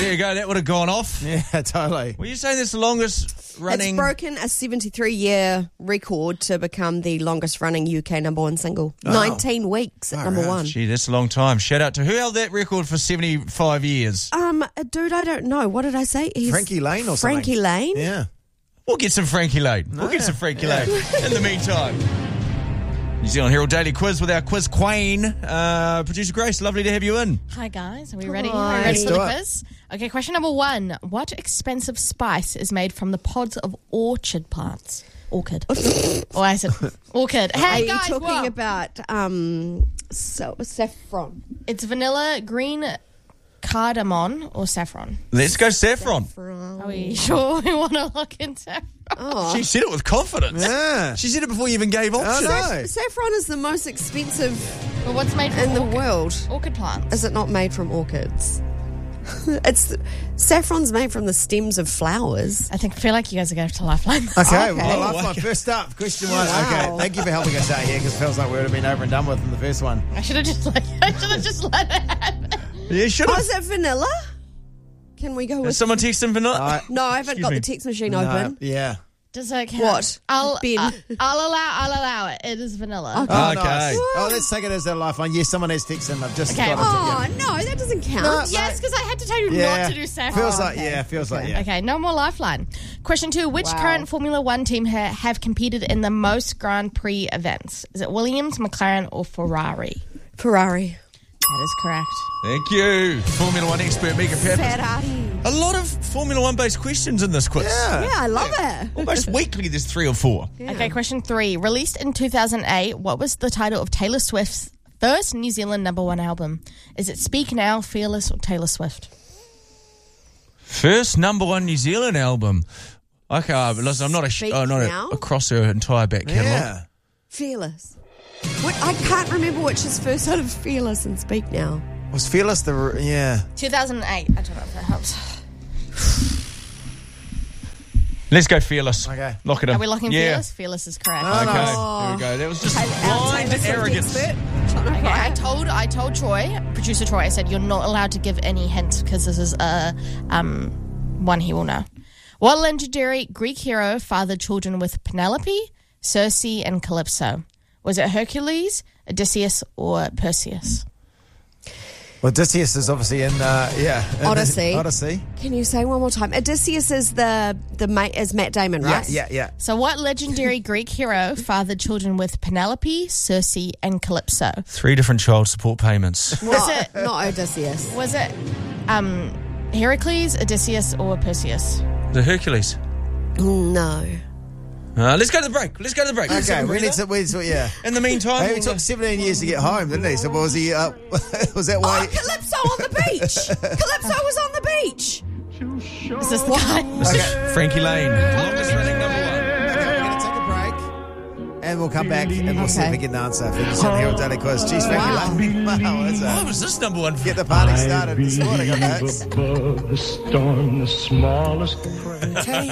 There you go. That would have gone off. Yeah, totally. Were you saying this the longest running? It's broken a 73-year record to become the longest-running UK number one single. 19 weeks at number one. Gee, that's a long time. Shout out to who held that record for 75 years? A dude, I don't know. What did I say? Frankie Lane or something? Frankie Lane? Yeah. We'll get some Frankie Lane. We'll get some Frankie Lane. In the meantime, New Zealand Herald Daily Quiz with our quiz queen, producer Grace. Lovely to have you in. Hi, guys. Are we ready? Hi. Are we ready Let's for do the it. quiz? Okay, question number 1. What expensive spice is made from the pods of orchid plants? Orchid. Oh, I said orchid. Are Hey, you guys, talking whoa. about saffron? It's vanilla, green cardamom, or saffron. Let's go saffron. Are we sure we want to look into Oh. She said it with confidence. Yeah. She said it before you even gave options. no. Saffron is the most expensive But what's made from in the orchid? world. Orchid plants. Is it not made from orchids? Saffron's made from the stems of flowers. I feel like you guys are going to Lifeline. Okay, Okay. well, Oh, Lifeline. okay. First up, question 1. Wow. Okay, thank you for helping us out here because it feels like we would have been over and done with in the first one. I should have just let it happen. Yeah, should Oh, have. is that vanilla? Can we go Has with... someone text in vanilla? No, I haven't got me. the text machine open. Yeah. Does that count? What? Ben? I'll allow it. It is vanilla. Okay. Oh, Okay. nice. Oh, let's take it as a Lifeline. Yes, someone has texted in. I've just Okay. got it. Oh, no, that doesn't count. No. Yes, because I had to tell you Yeah. not to do saffron. Feels like, yeah, feels like, yeah. Okay, no more Lifeline. Question 2. Which Wow. current Formula One team have competed in the most Grand Prix events? Is it Williams, McLaren, or Ferrari? Ferrari. That is correct. Thank you. Formula One expert Megan Pappas. Ferrari. A lot of Formula One based questions in this quiz. Yeah. Yeah, I love it. Almost weekly, there's 3 or 4. Okay, question 3. Released in 2008, what was the title of Taylor Swift's first New Zealand number one album? Is it Speak Now, Fearless, or Taylor Swift? First number one New Zealand album. Okay, but listen, I'm not Speak Now? across her entire back catalogue. Yeah. Fearless. I can't remember which is first out of Fearless and Speak Now. Was Fearless the... Yeah. 2008. I don't know if that helps. Let's go Fearless. Okay. Lock it in. Are we locking yeah. Fearless? Fearless is correct. Oh, Okay, nice. there we go. That was just Our blind Taylor Swift arrogance. expert, trying to Okay, write. I told Troy, producer Troy, I said you're not allowed to give any hints because this is one he will know. What legendary Greek hero fathered children with Penelope, Circe, and Calypso? Was it Hercules, Odysseus, or Perseus? Well, Odysseus is obviously in Odyssey. Odyssey. Can you say one more time? Odysseus is the mate is Matt Damon, right? Yeah. So what legendary Greek hero fathered children with Penelope, Circe, and Calypso? 3 different child support payments. Not Odysseus. Was it Heracles, Odysseus, or Perseus? The Hercules. No. Let's go to the break. Let's go to the break. Okay, we need to, yeah. In the meantime, Hey, it took 17 years to get home, didn't he? So was he, was that why? Oh, Calypso on the beach. Calypso was on the beach. Is this the guy? this is Frankie Lane. Longest running number one. Okay, we're going to take a break. And we'll come back and we'll see if we get an answer for the New Herald Daily Quiz. Geez, Frankie Lane. Wow, that's What was this number one? get the party started this morning on that. Above the storm, the smallest